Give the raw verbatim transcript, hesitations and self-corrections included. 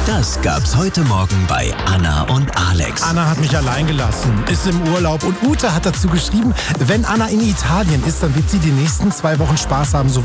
Das gab's heute Morgen bei Anna und Alex. Anna hat mich allein gelassen, ist im Urlaub und Ute hat dazu geschrieben, wenn Anna in Italien ist, dann wird sie die nächsten zwei Wochen Spaß haben, so